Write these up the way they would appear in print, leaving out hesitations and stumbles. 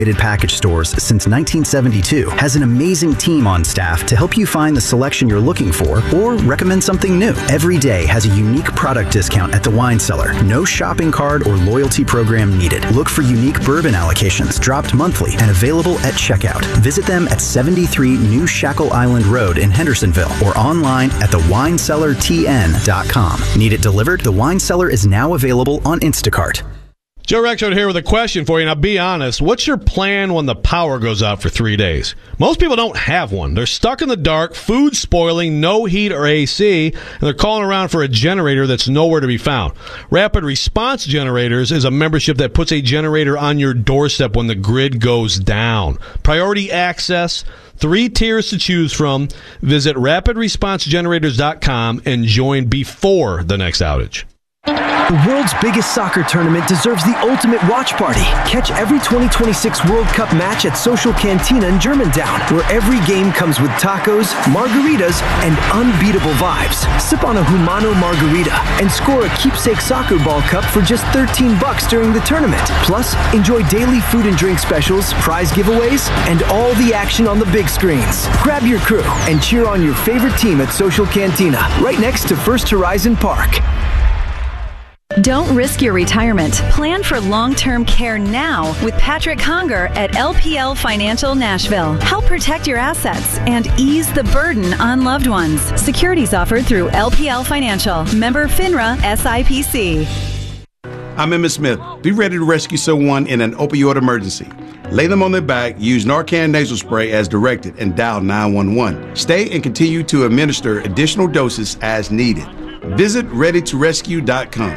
Package Stores since 1972 has an amazing team on staff to help you find the selection you're looking for or recommend something new. Every day has a unique product discount at the Wine Cellar. No shopping card or loyalty program needed. Look for unique bourbon allocations dropped monthly and available at checkout. Visit them at 73 New Shackle Island Road in Hendersonville or online at thewinecellartn.com. Need it delivered? The Wine Cellar is now available on Instacart. Joe Rexrode here with a question for you. Now, be honest. What's your plan when the power goes out for 3 days? Most people don't have one. They're stuck in the dark, food spoiling, no heat or AC, and they're calling around for a generator that's nowhere to be found. Rapid Response Generators is a membership that puts a generator on your doorstep when the grid goes down. Priority access, 3 tiers to choose from. Visit rapidresponsegenerators.com and join before the next outage. The world's biggest soccer tournament deserves the ultimate watch party. Catch every 2026 World Cup match at Social Cantina in Germantown, where every game comes with tacos, margaritas, and unbeatable vibes. Sip on a Humano margarita and score a keepsake soccer ball cup for just $13 during the tournament. Plus, enjoy daily food and drink specials, prize giveaways, and all the action on the big screens. Grab your crew and cheer on your favorite team at Social Cantina, right next to First Horizon Park. Don't risk your retirement. Plan for long-term care now with Patrick Conger at LPL Financial Nashville. Help protect your assets and ease the burden on loved ones. Securities offered through LPL Financial. Member FINRA SIPC. I'm Emmitt Smith. Be ready to rescue someone in an opioid emergency. Lay them on their back, use Narcan nasal spray as directed, and dial 911. Stay and continue to administer additional doses as needed. Visit ReadyToRescue.com.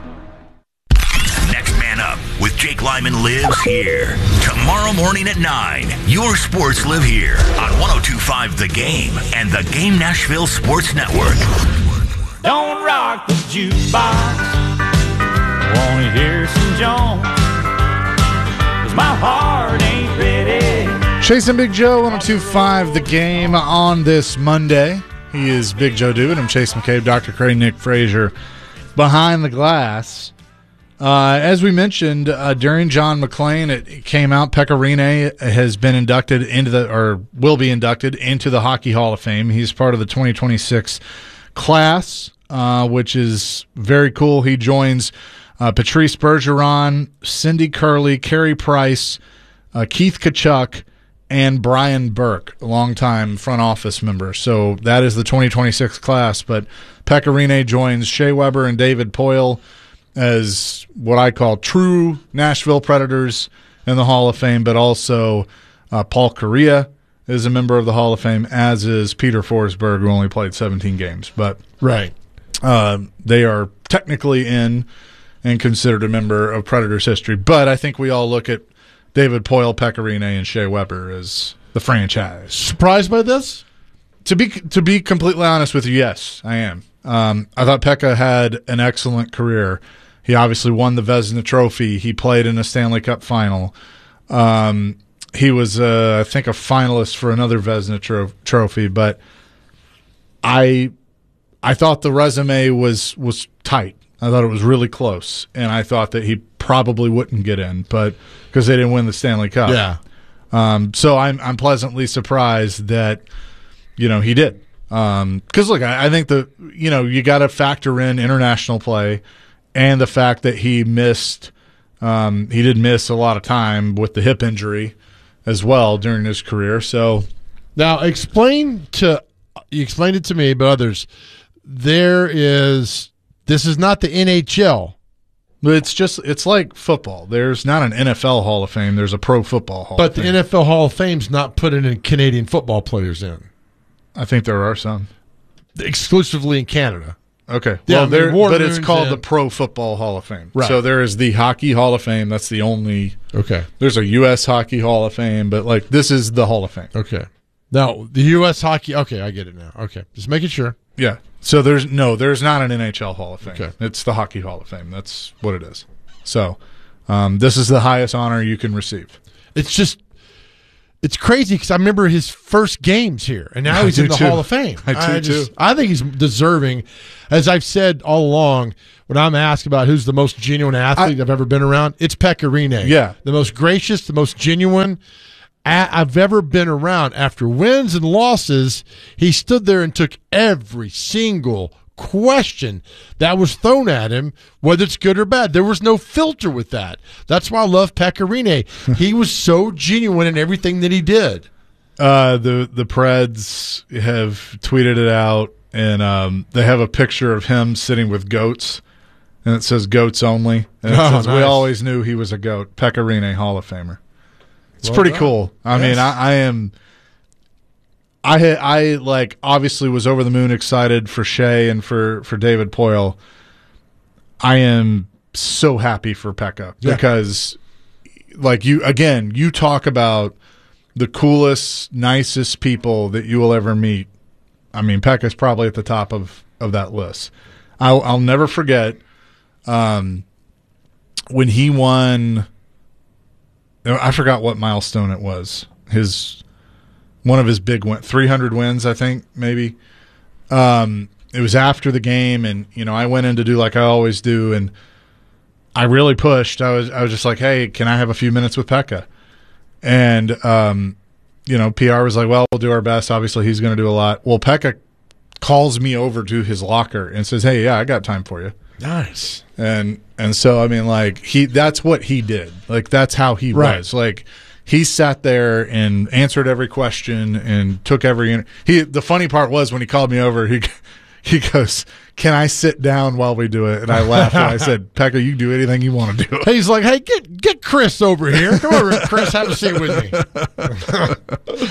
With Jake Lyman lives here. Tomorrow morning at 9, your sports live here on 102.5 The Game and the Game Nashville Sports Network. Don't rock the jukebox. Wanna hear some Jones? 'Cause my heart ain't ready. Chase and Big Joe, 102.5 The Game on this Monday. He is Big Joe Dewitt. I'm Chase McCabe, Dr. Cray, Nick Frazier. Behind the glass. As we mentioned, during John McClain, it came out Pekka Rinne has been inducted will be inducted into the Hockey Hall of Fame. He's part of the 2026 class, which is very cool. He joins Patrice Bergeron, Cindy Curley, Carey Price, Keith Tkachuk, and Brian Burke, a longtime front office member. So that is the 2026 class. But Pekka Rinne joins Shea Weber and David Poile as what I call true Nashville Predators in the Hall of Fame, but also Paul Kariya is a member of the Hall of Fame, as is Peter Forsberg, who only played 17 games. But they are technically in and considered a member of Predators history. But I think we all look at David Poile, Pekka Rinne, and Shea Weber as the franchise. Surprised by this? To be completely honest with you, yes, I am. I thought Pekka had an excellent career. He obviously won the Vezina Trophy. He played in a Stanley Cup final. He was, I think, a finalist for another Vezina Trophy. But I thought the resume was tight. I thought it was really close, and I thought that he probably wouldn't get in, but because they didn't win the Stanley Cup. Yeah. So I'm pleasantly surprised that he did. Because look, I think you got to factor in international play and the fact that he missed. He did miss a lot of time with the hip injury as well during his career. So now you explained it to me, but others. This is not the NHL. It's like football. There's not an NFL Hall of Fame. There's a Pro Football Hall of Fame. But the NFL Hall of Fame's not putting in Canadian football players in. I think there are some. Exclusively in Canada. Okay. Yeah, well, but it's called the Pro Football Hall of Fame. Right. So there is the Hockey Hall of Fame. That's the only. Okay. There's a U.S. Hockey Hall of Fame, but this is the Hall of Fame. Okay. Now, the U.S. Hockey. Okay, I get it now. Okay. Just making sure. Yeah. So there's not an NHL Hall of Fame. Okay. It's the Hockey Hall of Fame. That's what it is. So this is the highest honor you can receive. It's it's crazy because I remember his first games here, and now he's in the Hall of Fame. I do too. I think he's deserving. As I've said all along, when I'm asked about who's the most genuine athlete I've ever been around, it's Pekka Rinne. Yeah. The most gracious, the most genuine I've ever been around. After wins and losses, he stood there and took every single question that was thrown at him, whether it's good or bad. There was no filter with that. That's why I love Pekka Rinne. He was so genuine in everything that he did. The Preds have tweeted it out, and they have a picture of him sitting with goats, and it says "goats only." And it says, nice. We always knew he was a goat. Pekka Rinne, Hall of Famer. It's Well pretty done. cool. I mean, I like obviously was over the moon excited for Shea and for David Poile. I am so happy for Pekka because, like you talk about the coolest, nicest people that you will ever meet. I mean, Pekka's probably at the top of that list. I'll never forget when he won. I forgot what milestone it was. One of his big 300 wins, I think, maybe. It was after the game, and I went in to do like I always do, and I really pushed. I was just like, "Hey, can I have a few minutes with Pekka?" And PR was like, "Well, we'll do our best. Obviously, he's going to do a lot." Well, Pekka calls me over to his locker and says, "Hey, yeah, I got time for you." Nice. And so I mean, like that's what he did. Like that's how he was. Like he sat there and answered every question and took every. The funny part was when he called me over, he goes, "Can I sit down while we do it?" And I laughed and I said, "Pekka, you can do anything you want to do." He's like, "Hey, get Chris over here. Come over, Chris. Have a seat with me."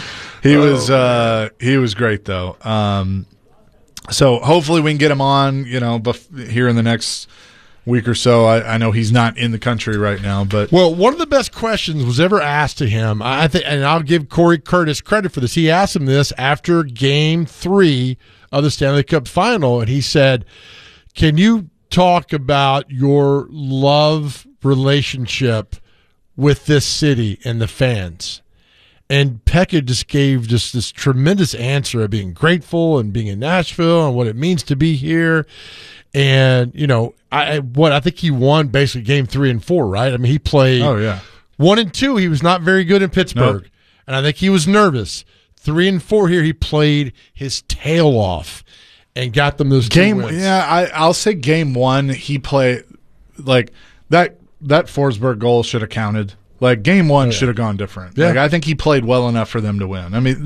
He was great though. So hopefully we can get him on, here in the next week or so. I know he's not in the country right now, but one of the best questions was ever asked to him, I think, and I'll give Corey Curtis credit for this. He asked him this after Game 3 of the Stanley Cup Final, and he said, "Can you talk about your love relationship with this city and the fans?" And Pekka just gave this tremendous answer of being grateful and being in Nashville and what it means to be here. And, I think he won basically Game 3 and 4, right? I mean, he played 1 and 2. He was not very good in Pittsburgh. Nope. And I think he was nervous. 3 and 4 here, he played his tail off and got them those game. 2 wins. Yeah, I'll say Game 1, he played like that Forsberg goal should have counted. Like Game 1 should have gone different. Yeah. Like I think he played well enough for them to win. I mean,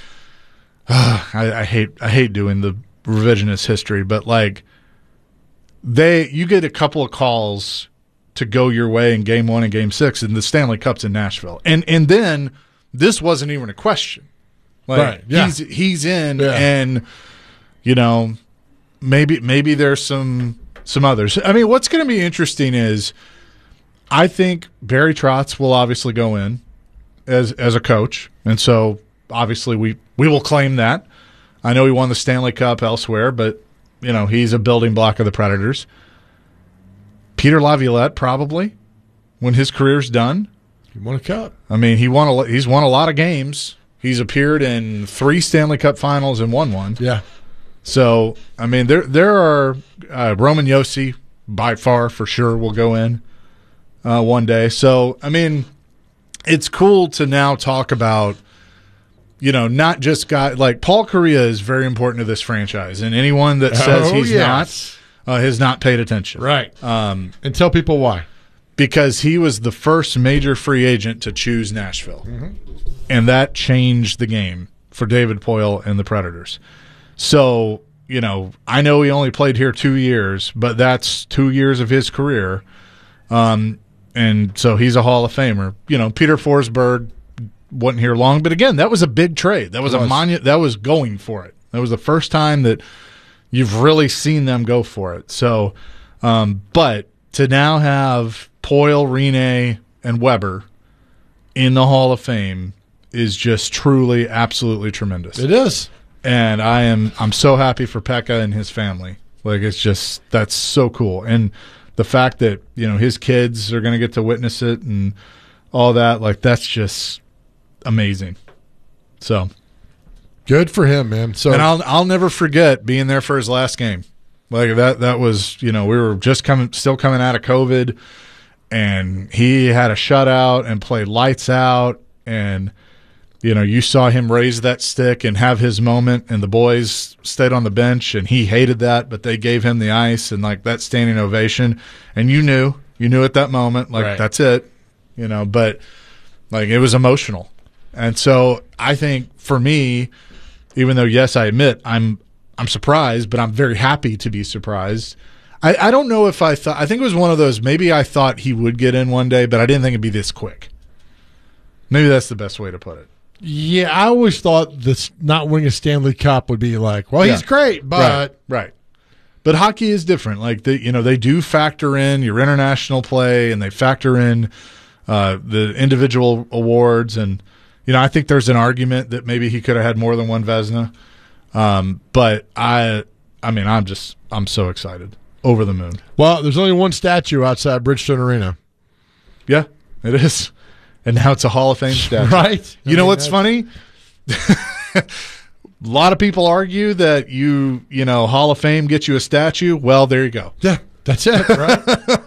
I hate doing the revisionist history, but like you get a couple of calls to go your way in Game 1 and Game 6, and the Stanley Cup's in Nashville, and then this wasn't even a question. Like he's in, and maybe there's some others. I mean, what's going to be interesting is, I think Barry Trotz will obviously go in as a coach, and so obviously we will claim that. I know he won the Stanley Cup elsewhere, but he's a building block of the Predators. Peter Laviolette probably, when his career's done, he won a cup. I mean, he's won a lot of games. He's appeared in 3 Stanley Cup Finals and won one. Yeah. So I mean, there are Roman Josi by far for sure will go in. One day. So, I mean, it's cool to now talk about, not just guys like Paul Kariya is very important to this franchise, and anyone that says he's not has not paid attention. Right. And tell people why. Because he was the first major free agent to choose Nashville. Mm-hmm. And that changed the game for David Poile and the Predators. So, I know he only played here 2 years, but that's 2 years of his career. And so he's a Hall of Famer. Peter Forsberg wasn't here long, but again, that was a big trade. That was a monument. That was going for it. That was the first time that you've really seen them go for it. So, but to now have Poile, Rinne, and Weber in the Hall of Fame is just truly, absolutely tremendous. It is, and I'm so happy for Pekka and his family. Like that's so cool. And the fact that his kids are going to get to witness it and all that, like that's just amazing. So good for him, man. So, and I'll never forget being there for his last game. Like that was, we were just still coming out of COVID, and he had a shutout and played lights out, and you saw him raise that stick and have his moment, and the boys stayed on the bench, and he hated that, but they gave him the ice and like that standing ovation, and you knew at that moment, like right. That's it, but like it was emotional. And so I think for me, even though, yes, I admit I'm surprised, but I'm very happy to be surprised. I don't know if I think it was one of those, maybe I thought he would get in one day, but I didn't think it'd be this quick. Maybe that's the best way to put it. Yeah, I always thought this not winning a Stanley Cup would be like, well, he's great, but right. But hockey is different. Like they do factor in your international play, and they factor in the individual awards, and I think there's an argument that maybe he could have had more than one Vezina. But I'm so excited, over the moon. Well, there's only one statue outside Bridgestone Arena. Yeah, it is. And now it's a Hall of Fame statue. Right. You know what's funny? A lot of people argue that Hall of Fame gets you a statue. Well, there you go. Yeah, that's it, right?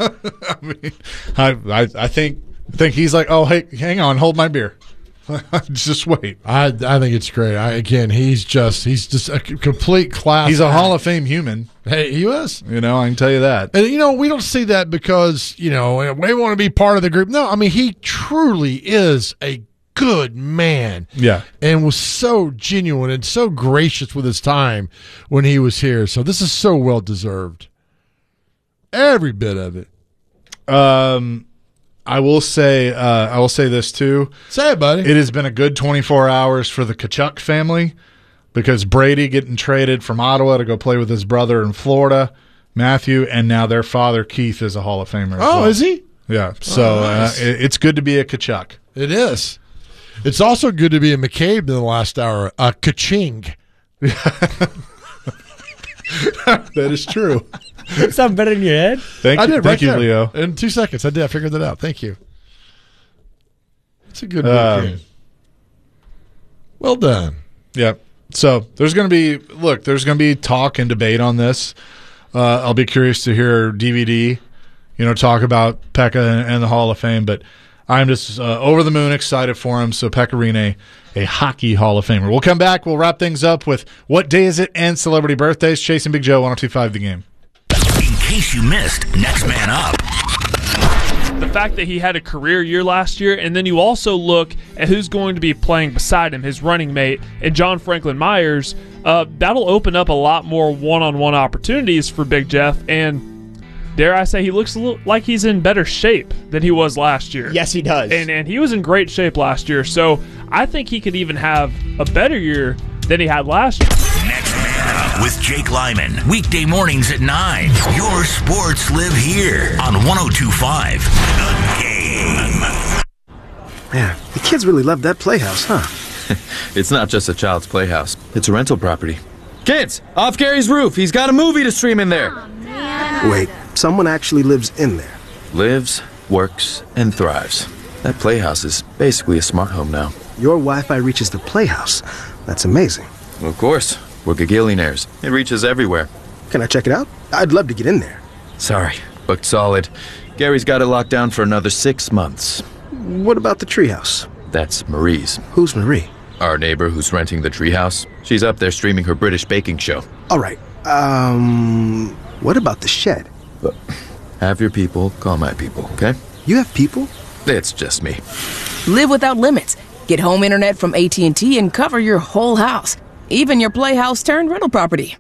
I think he's like, oh, hey, hang on, hold my beer. Just wait. I think it's great. He's just a complete class. He's a Hall of Fame human. Hey, he was. I can tell you that. And we don't see that because we want to be part of the group. No, he truly is a good man. Yeah, and was so genuine and so gracious with his time when he was here. So this is so well deserved. Every bit of it. I will say this too. Say it, buddy. It has been a good 24 hours for the Tkachuk family, because Brady getting traded from Ottawa to go play with his brother in Florida, Matthew, and now their father Keith is a Hall of Famer. Oh, is he? Yeah. So nice. It's good to be a Tkachuk. It is. It's also good to be a McCabe in the last hour. A Kaching. That is true. Something better in your head? Thank you, Leo. In 2 seconds, I did. I figured that out. Thank you. It's a good weekend. Well done. Yeah. So there's going to be talk and debate on this. I'll be curious to hear DVD, talk about Pekka and the Hall of Fame, but I'm just over the moon excited for him. So Pekka Rinne, a hockey Hall of Famer. We'll come back. We'll wrap things up with What Day Is It and celebrity birthdays. Chasing Big Joe, 102.5 The Game. In case you missed Next Man Up. The fact that he had a career year last year, and then you also look at who's going to be playing beside him, his running mate, and John Franklin Myers, that'll open up a lot more one-on-one opportunities for Big Jeff, and dare I say he looks a little like he's in better shape than he was last year. Yes, he does. And he was in great shape last year, so I think he could even have a better year than he had last year. Next Man Up with Jake Lyman. Weekday mornings at 9. Your sports live here on 102.5 The Game. Man, the kids really love that playhouse, huh? It's not just a child's playhouse. It's a rental property. Kids, off Gary's roof. He's got a movie to stream in there. Wait, someone actually lives in there? Lives, works, and thrives. That playhouse is basically a smart home now. Your Wi-Fi reaches the playhouse. That's amazing. Of course. We're gagillionaires. It reaches everywhere. Can I check it out? I'd love to get in there. Sorry, booked solid. Gary's got it locked down for another 6 months. What about the treehouse? That's Marie's. Who's Marie? Our neighbor who's renting the treehouse. She's up there streaming her British baking show. All right. What about the shed? Have your people call my people, okay? You have people? It's just me. Live without limits. Get home internet from AT&T and cover your whole house. Even your playhouse turned rental property.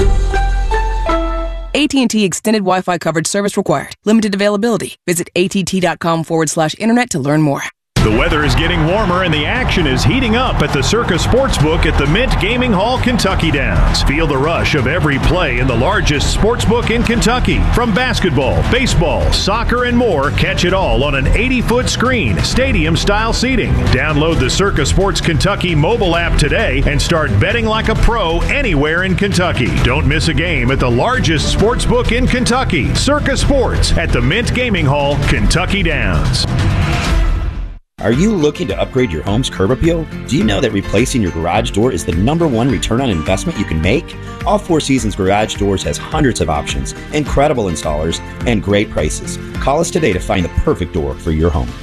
AT&T Extended Wi-Fi coverage service required. Limited availability. Visit att.com/internet to learn more. The weather is getting warmer and the action is heating up at the Circa Sportsbook at the Mint Gaming Hall, Kentucky Downs. Feel the rush of every play in the largest sportsbook in Kentucky. From basketball, baseball, soccer, and more, catch it all on an 80-foot screen, stadium-style seating. Download the Circa Sports Kentucky mobile app today and start betting like a pro anywhere in Kentucky. Don't miss a game at the largest sportsbook in Kentucky, Circa Sports at the Mint Gaming Hall, Kentucky Downs. Are you looking to upgrade your home's curb appeal? Do you know that replacing your garage door is the #1 return on investment you can make? All Four Seasons Garage Doors has hundreds of options, incredible installers, and great prices. Call us today to find the perfect door for your home.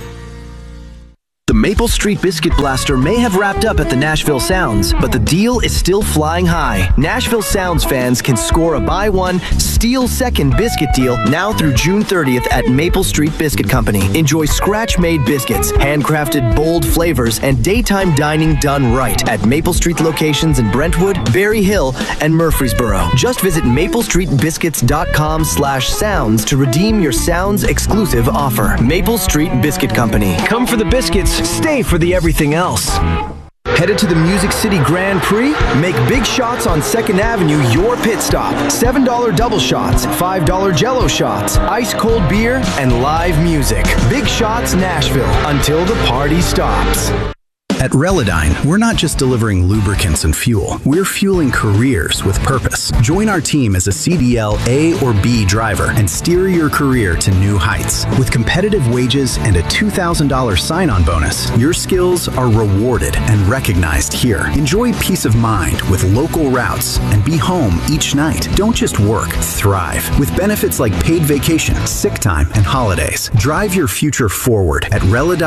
The Maple Street Biscuit Blaster may have wrapped up at the Nashville Sounds, but the deal is still flying high. Nashville Sounds fans can score a buy one, steal second biscuit deal now through June 30th at Maple Street Biscuit Company. Enjoy scratch-made biscuits, handcrafted bold flavors, and daytime dining done right at Maple Street locations in Brentwood, Berry Hill, and Murfreesboro. Just visit maplestreetbiscuits.com/sounds to redeem your Sounds exclusive offer. Maple Street Biscuit Company. Come for the biscuits. Stay for the everything else. Headed to the Music City Grand Prix? Make big shots on 2nd Avenue your pit stop. $7 double shots, $5 Jell-O shots, ice cold beer, and live music. Big Shots Nashville until the party stops. At Relodyne, we're not just delivering lubricants and fuel. We're fueling careers with purpose. Join our team as a CDL A or B driver and steer your career to new heights. With competitive wages and a $2,000 sign-on bonus, your skills are rewarded and recognized here. Enjoy peace of mind with local routes and be home each night. Don't just work, thrive. With benefits like paid vacation, sick time, and holidays. Drive your future forward at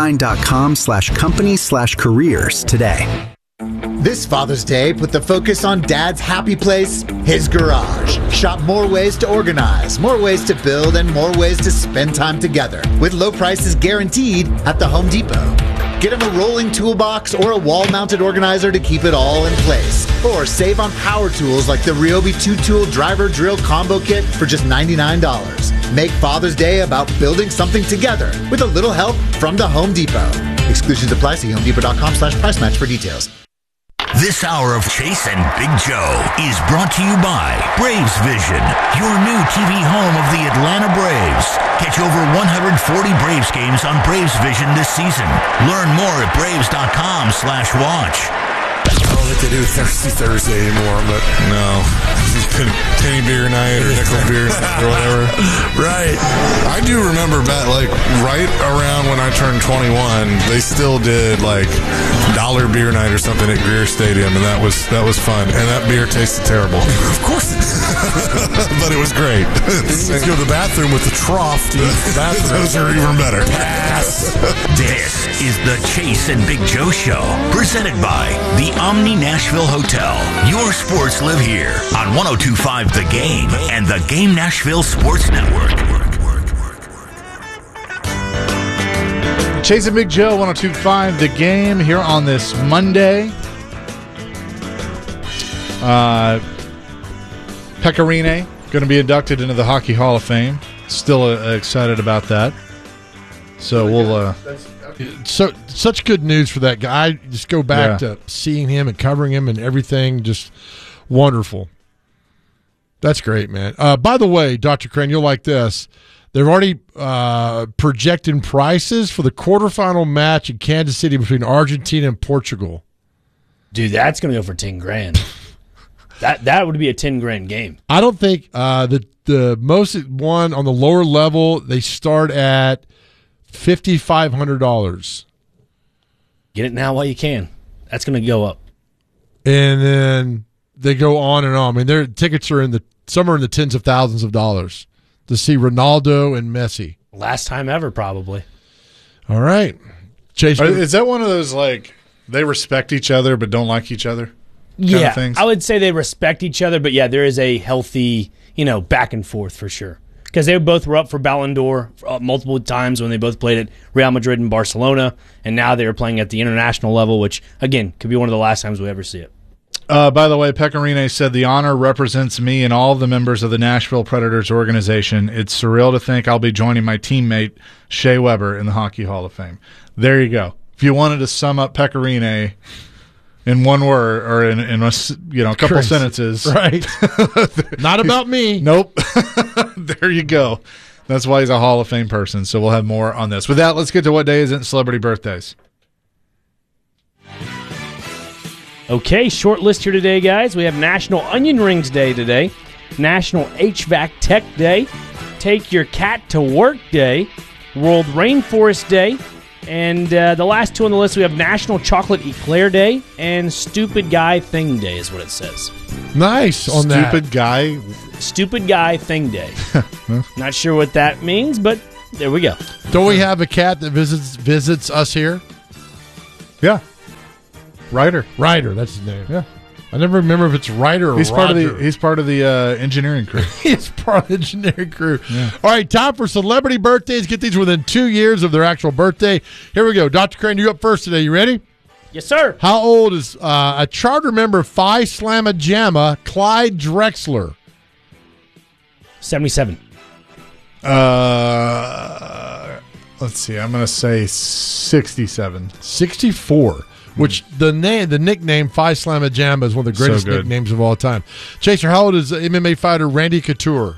Relodyne.com/company/careers today. This Father's Day, put the focus on Dad's happy place, his garage. Shop more ways to organize, more ways to build, and more ways to spend time together. With low prices guaranteed at the Home Depot. Get him a rolling toolbox or a wall-mounted organizer to keep it all in place. Or save on power tools like the Ryobi 2-tool driver drill combo kit for just $99. Make Father's Day about building something together with a little help from the Home Depot. Exclusions apply. See HomeDepot.com/price match for details. This hour of Chase and Big Joe is brought to you by Braves Vision, your new TV home of the Atlanta Braves. Catch over 140 Braves games on Braves Vision this season. Learn more at Braves.com/watch. I don't think they do Thirsty Thursday anymore, but no. Penny beer night or nickel beer night or whatever. Right. I do remember back, like, right around when I turned 21, they still did, like, dollar beer night or something at Greer Stadium, and that was fun. And that beer tasted terrible. Of course it did. But it was great. You go to the bathroom with the trough to use the bathroom. Those are even better. Pass. This is the Chase and Big Joe Show, presented by the Omni Nashville Hotel. Your sports live here on 102.5 The Game and the Game Nashville Sports Network. Chase and Big Joe, 102.5 The Game here on this Monday. Pecorine going to be inducted into the Hockey Hall of Fame. Still excited about that. So we'll... such good news for that guy. Just go back to seeing him and covering him and everything. Just wonderful. That's great, man. By the way, Dr. Crane, you'll like this. They're already projecting prices for the quarterfinal match in Kansas City between Argentina and Portugal. Dude, that's going to go for $10,000. That would be a $10,000 game. I don't think the most one on the lower level, they start at $5,500. Get it now while you can. That's going to go up. And then they go on and on. I mean, their tickets are some are in the tens of thousands of dollars to see Ronaldo and Messi. Last time ever, probably. All right. Chase, is that one of those, like, they respect each other but don't like each other kind of things? I would say they respect each other, but yeah, there is a healthy, back and forth for sure. Because they both were up for Ballon d'Or multiple times when they both played at Real Madrid and Barcelona, and now they are playing at the international level, which, again, could be one of the last times we ever see it. By the way, Pecorine said, the honor represents me and all of the members of the Nashville Predators organization. It's surreal to think I'll be joining my teammate, Shea Weber, in the Hockey Hall of Fame. There you go. If you wanted to sum up Pecorine in one word or in a couple sentences. Right. Not about me. Nope. There you go. That's why he's a Hall of Fame person. So we'll have more on this. With that, let's get to what day is it in celebrity birthdays. Okay, short list here today, guys. We have National Onion Rings Day today, National HVAC Tech Day, Take Your Cat to Work Day, World Rainforest Day, And the last two on the list, we have National Chocolate Eclair Day and Stupid Guy Thing Day is what it says. Nice on that. Stupid Guy Thing Day. Not sure what that means, but there we go. Don't we have a cat that visits us here? Yeah. Ryder, that's his name. Yeah. I never remember if it's Ryder or he's Roger. He's part of the engineering crew. He's part of the engineering crew. Yeah. All right, time for celebrity birthdays. Get these within 2 years of their actual birthday. Here we go. Dr. Crane, you up first today. You ready? Yes, sir. How old is a charter member of Phi Slamma Jamma, Clyde Drexler? 77. Let's see. I'm going to say 67. 64. Which the nickname Phi Slamma Jamma is one of the greatest nicknames of all time. Chaser, how old is MMA fighter Randy Couture?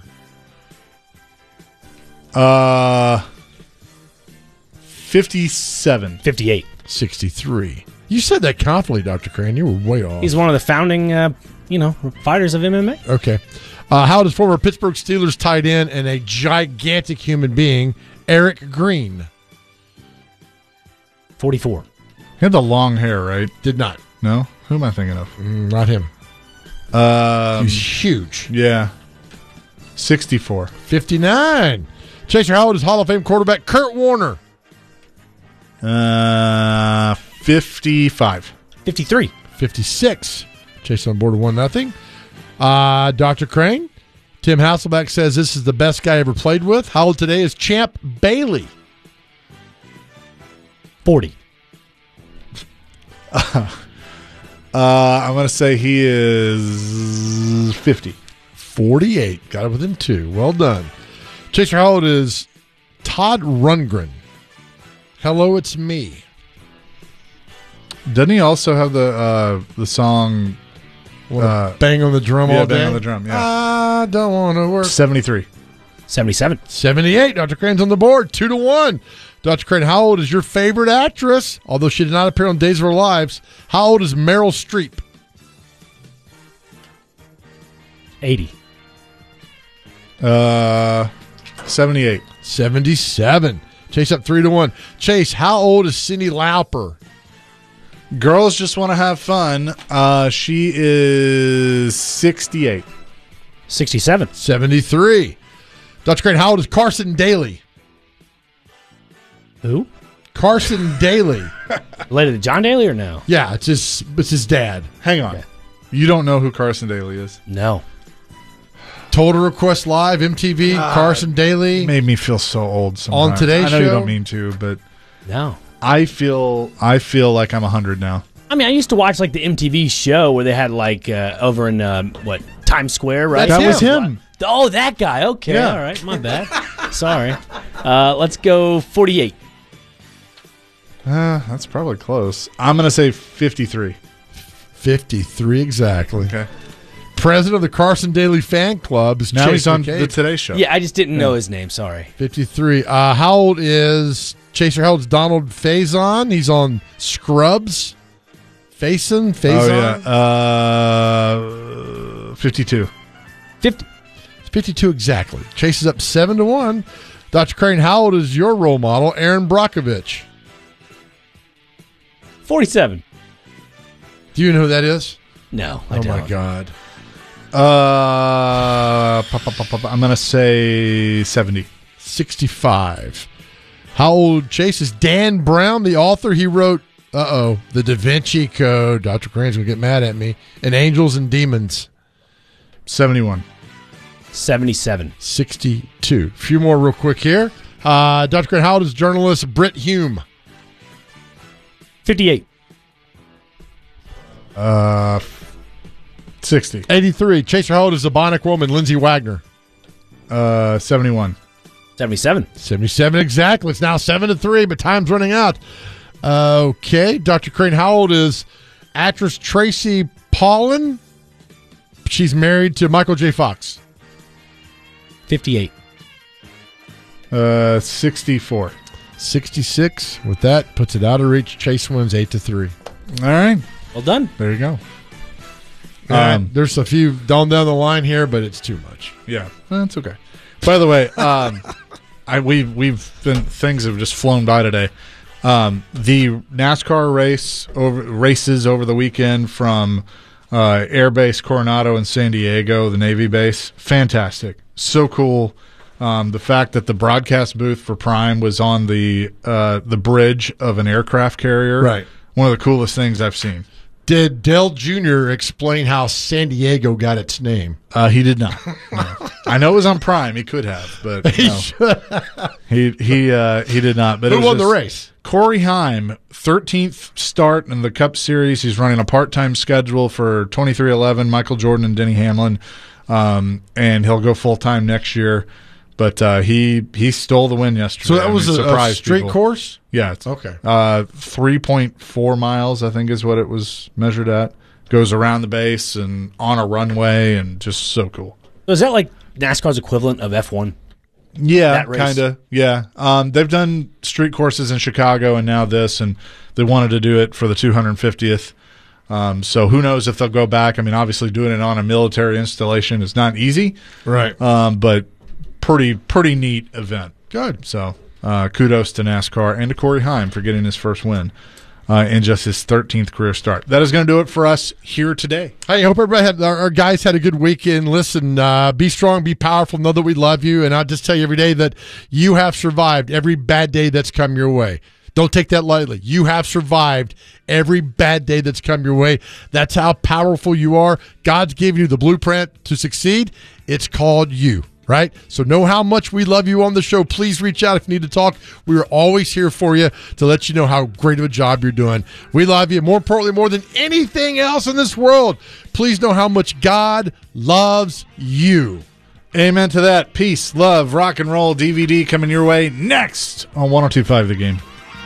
57. 58. 63. You said that confidently, Dr. Crane. You were way off. He's one of the founding, fighters of MMA. Okay. How old is former Pittsburgh Steelers tight end and a gigantic human being, Eric Green? 44. He had the long hair, right? Did not. No? Who am I thinking of? Not him. He's huge. Yeah. 64. 59. Chaser, how old is Hall of Fame quarterback Kurt Warner? 55. 53. 56. Chaser on board of 1-0. Dr. Crane, Tim Hasselbeck says this is the best guy I ever played with. How old today is Champ Bailey? 40. I'm going to say he is 50. 48. Got it within 2. Well done. Chaser, how old is Todd Rundgren? Hello, it's me. Doesn't he also have the song Bang on the Drum all day? Bang on the Drum, yeah. I don't want to work. 73. 77. 78. Dr. Crane's on the board. 2-1. Dr. Crane, how old is your favorite actress? Although she did not appear on Days of Our Lives. How old is Meryl Streep? 80. 78. 77. Chase up 3-1. Chase, how old is Cyndi Lauper? Girls just want to have fun. She is 68. 67. 73. Dr. Crane, how old is Carson Daly? Who? Carson Daly. Related to John Daly or no? Yeah, it's his dad. Hang on. Okay. You don't know who Carson Daly is? No. Total Request Live, MTV, Carson Daly. Made me feel so old sometimes. On Today's Show? I know you don't mean to, but no. I feel like I'm 100 now. I mean, I used to watch like the MTV show where they had like over in Times Square, right? That was him. Oh, that guy. Okay, yeah. All right, my bad. Sorry. Let's go 48. That's probably close. I'm going to say 53. 53 exactly. Okay. President of the Carson Daly fan club is now Chase he's on McCabe. the Today Show. Yeah, I just didn't know his name. Sorry. 53. How old is Chaser? How old is Donald Faison? He's on Scrubs. Faison. Oh yeah. 52. 50. 52 exactly. Chase is up 7-1. Dr. Crane, how old is your role model, Aaron Brockovich? 47. Do you know who that is? No, I don't. My God. I'm going to say 70. 65. How old, Chase, is Dan Brown, the author? He wrote, The Da Vinci Code. Dr. Crane's going to get mad at me. And Angels and Demons. 71. 77. 62. A few more real quick here. Dr. Crane, how old is journalist Britt Hume? 58. 60. 83. Chaser, how old is the Bionic Woman, Lindsay Wagner? 71. 77. 77 exactly. It's now 7-3, but time's running out. Okay. Dr. Crane, how old is actress Tracy Pollan? She's married to Michael J. Fox. 58. 64. 66. With that, puts it out of reach. Chase wins 8-3. All right. Well done. There you go. There's a few down the line here, but it's too much. Yeah, that's okay. By the way, things have just flown by today. The NASCAR races over the weekend from Air Base Coronado in San Diego, the Navy base, fantastic, so cool. The fact that the broadcast booth for Prime was on the bridge of an aircraft carrier, right? One of the coolest things I've seen. Did Dale Jr. explain how San Diego got its name? He did not. No. I know it was on Prime. He could have, but no. he did not. But who won the race? Corey Heim, 13th start in the Cup Series. He's running a part-time schedule for 23XI, Michael Jordan and Denny Hamlin, and he'll go full-time next year. But he stole the win yesterday. So that was a straight course? Yeah. It's okay. 3.4 miles, I think, is what it was measured at. Goes around the base and on a runway, and just so cool. So is that like NASCAR's equivalent of F1? Yeah, kind of. Yeah. They've done street courses in Chicago and now this, and they wanted to do it for the 250th. So who knows if they'll go back. I mean, obviously doing it on a military installation is not easy. Right. But pretty neat event. Good. So kudos to NASCAR and to Corey Heim for getting his first win in just his 13th career start. That is going to do it for us here today. Hey, I hope everybody our guys had a good weekend. Listen, be strong, be powerful, know that we love you, and I'll just tell you every day that you have survived every bad day that's come your way. Don't take that lightly. You have survived every bad day that's come your way. That's how powerful you are. God's given you the blueprint to succeed. It's called you. Right? So know how much we love you on the show. Please reach out if you need to talk. We are always here for you to let you know how great of a job you're doing. We love you. More importantly, more than anything else in this world, please know how much God loves you. Amen to that. Peace, love, rock and roll DVD coming your way next on 102.5 The Game.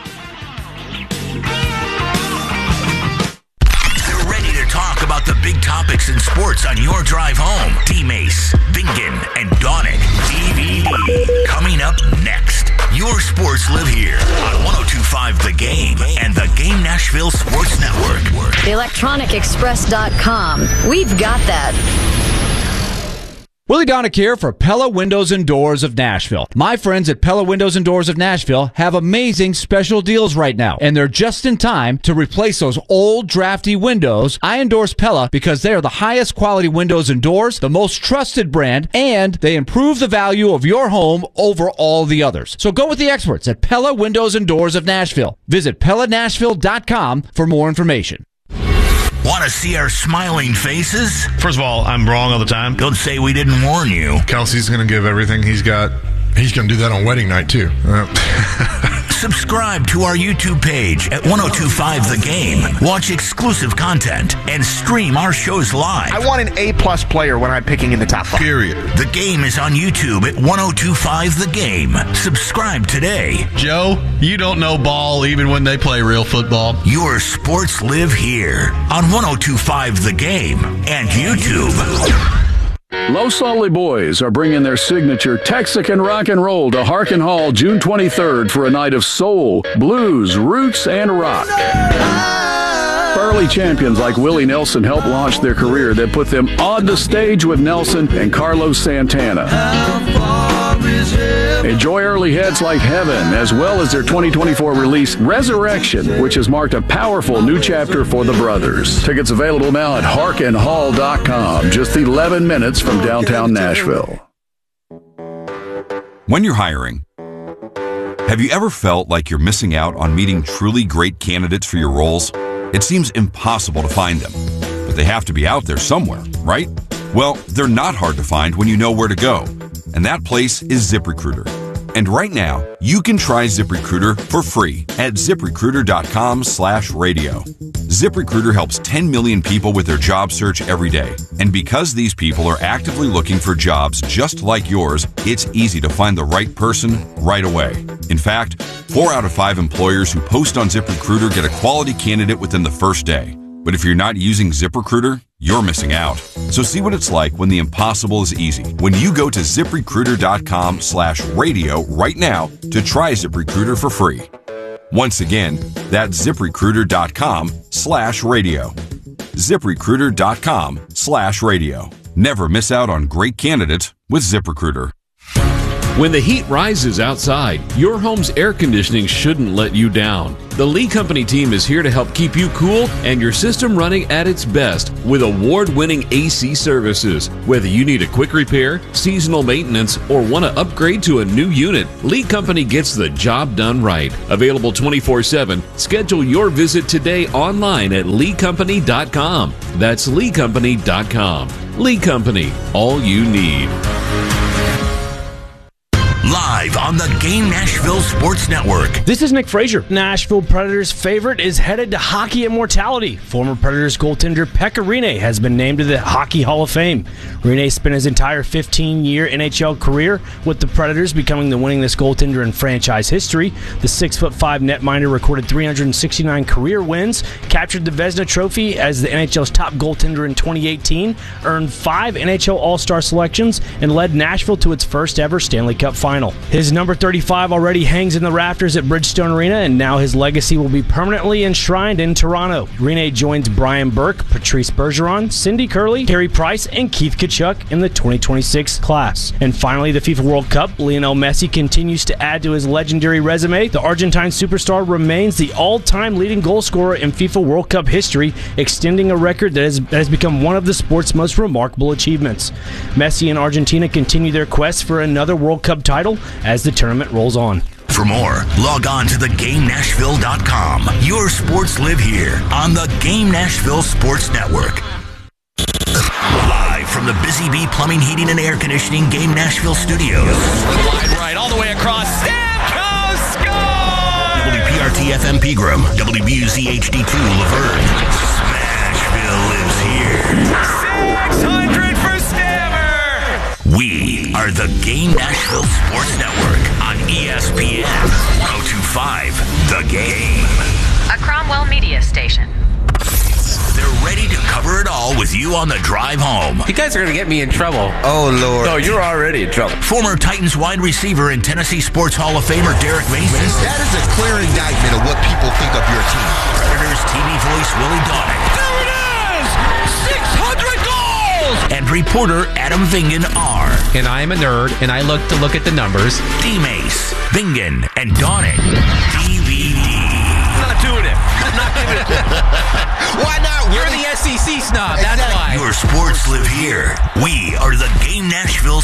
About the big topics in sports on your drive home. D-Mace, Bingen, and Donick. DVD. Coming up next. Your sports live here on 102.5 The Game and the Game Nashville Sports Network. ElectronicExpress.com. We've got that. Willie Donick here for Pella Windows and Doors of Nashville. My friends at Pella Windows and Doors of Nashville have amazing special deals right now, and they're just in time to replace those old drafty windows. I endorse Pella because they are the highest quality windows and doors, the most trusted brand, and they improve the value of your home over all the others. So go with the experts at Pella Windows and Doors of Nashville. Visit PellaNashville.com for more information. Want to see our smiling faces? First of all, I'm wrong all the time. Don't say we didn't warn you. Kelsey's going to give everything he's got. He's going to do that on wedding night, too. Subscribe to our YouTube page at 102.5 The Game. Watch exclusive content and stream our shows live. I want an A-plus player when I'm picking in the top 5. Period. The Game is on YouTube at 102.5 The Game. Subscribe today. Joe, you don't know ball even when they play real football. Your sports live here on 102.5 The Game and YouTube. Los Solly Boys are bringing their signature Texican rock and roll to Harkin Hall June 23rd for a night of soul, blues, roots, and rock. Early champions like Willie Nelson helped launch their career that put them on the stage with Nelson and Carlos Santana. Enjoy early hits like Heaven, as well as their 2024 release, Resurrection, which has marked a powerful new chapter for the brothers. Tickets available now at harkinhall.com, just 11 minutes from downtown Nashville. When you're hiring, have you ever felt like you're missing out on meeting truly great candidates for your roles? It seems impossible to find them, but they have to be out there somewhere, right? Well, they're not hard to find when you know where to go, and that place is ZipRecruiter. And right now, you can try ZipRecruiter for free at ZipRecruiter.com/radio. ZipRecruiter helps 10 million people with their job search every day. And because these people are actively looking for jobs just like yours, it's easy to find the right person right away. In fact, 4 out of 5 employers who post on ZipRecruiter get a quality candidate within the first day. But if you're not using ZipRecruiter, you're missing out. So see what it's like when the impossible is easy. When you go to ZipRecruiter.com/radio right now to try ZipRecruiter for free. Once again, that's ZipRecruiter.com/radio. ZipRecruiter.com/radio. Never miss out on great candidates with ZipRecruiter. When the heat rises outside, your home's air conditioning shouldn't let you down. The Lee Company team is here to help keep you cool and your system running at its best with award-winning AC services. Whether you need a quick repair, seasonal maintenance, or want to upgrade to a new unit, Lee Company gets the job done right. Available 24/7. Schedule your visit today online at leecompany.com. That's leecompany.com. Lee Company, all you need. Live on the Game Nashville Sports Network. This is Nick Frazier. Nashville Predators' favorite is headed to hockey immortality. Former Predators goaltender Pekka Rinne has been named to the Hockey Hall of Fame. Rinne spent his entire 15-year NHL career with the Predators, becoming the winningest goaltender in franchise history. The 6'5" netminder recorded 369 career wins, captured the Vezina Trophy as the NHL's top goaltender in 2018, earned 5 NHL All-Star selections, and led Nashville to its first ever Stanley Cup final. His number 35 already hangs in the rafters at Bridgestone Arena, and now his legacy will be permanently enshrined in Toronto. Rinne joins Brian Burke, Patrice Bergeron, Cindy Curley, Carey Price, and Keith Tkachuk in the 2026 class. And finally, the FIFA World Cup. Lionel Messi continues to add to his legendary resume. The Argentine superstar remains the all-time leading goal scorer in FIFA World Cup history, extending a record that has become one of the sport's most remarkable achievements. Messi and Argentina continue their quest for another World Cup title as the tournament rolls on. For more, log on to theGameNashville.com. Your sports live here on the Game Nashville Sports Network. Live from the Busy Bee Plumbing, Heating, and Air Conditioning Game Nashville studios. Wide right, all the way across. Stamkos scores! WPRT FM Pegram, WBUZ HD2 Laverne. Smashville lives here. 600 for Stammer! We are the Game Nashville Sports Network on ESPN 1025 The Game. A Cromwell media station. They're ready to cover it all with you on the drive home. You guys are going to get me in trouble. Oh, Lord. No, you're already in trouble. Former Titans wide receiver and Tennessee Sports Hall of Famer Derek Mason. That is a clear indictment of what people think of your team. Predators TV voice Willie Donick. There it is! 600 goals! And reporter Adam Vingan R. And I am a nerd, and I look at the numbers. D-Mace, Vingan, and Donick. DVD. I'm not doing it. I'm not giving it. Why not? You're the SEC snob. That's why. Your sports live here. We are the Game Nashville